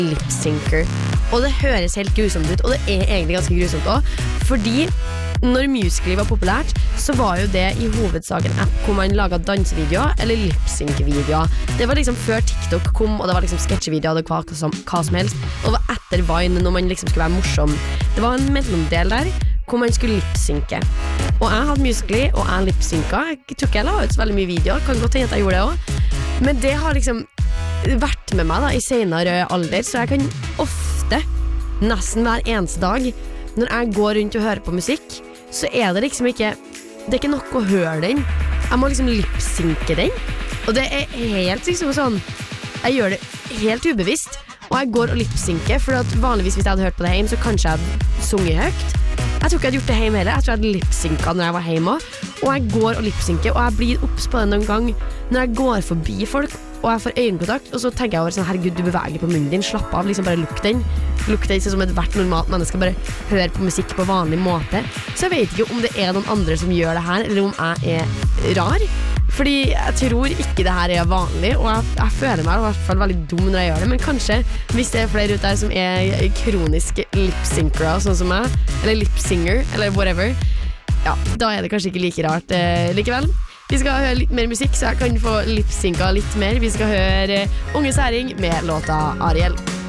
lip-syncer. Og det høres helt grusomt ut, og det egentlig ganske grusomt også, fordi når Musical.ly var populært, så var jo det i hovedsak en app hvor man laget dansevideoer eller lip-sync-videoer. Det var liksom før TikTok kom, og det var liksom sketsjevideoer, det var hva som helst, og det var etter Vine når man liksom skulle være morsom. Det var en mellomdel der hvor man skulle lip-synke. Og jeg hadde Musical.ly, og jeg lip-synka. Jeg tror ikke jeg la ut så veldig mye videoer, kan godt hende at jeg gjorde det også. Men det har liksom vært med meg da, i senere alder, så jeg kan ofte, nesten hver eneste dag, når jeg går rundt og hører på musikk, så det liksom ikke, det ikke nok å høre den. Jeg må liksom lip-synke den. Og det helt liksom sånn, jeg gjør det helt ubevisst, og jeg går og lip-synker, for at vanligvis hvis jeg hadde hørt på det hjemme, så kanskje jeg hadde sunget høyt. Jeg tror ikke jeg hadde gjort det hjemme heller. Jeg tror jeg hadde lip-synket når jeg var hjemme også. Og jeg går og lip-synker, og jeg blir opps på det noen gang når jeg går forbi folk, og jeg får øyekontakt, og så tenker jeg over sånn, herregud, du beveger på munnen din, slapp av, liksom bare lukk den sånn som et hvert normalt menneske, bare høre på musikk på vanlig måte. Så jeg vet ikke om det noen andre som gjør det her, eller om jeg rar, fordi jeg tror ikke det her vanlig, og jeg føler meg i hvert fall veldig dum når jeg gjør det, men kanskje hvis det flere ute der som kronisk lip-synkere, sånn som meg, eller lip-singer, eller whatever, ja, da det kanskje ikke like rart likevel. Vi skal høre litt mer musikk, så jeg kan få lip-synka litt mer. Vi skal høre Unge Særing med låta Ariel.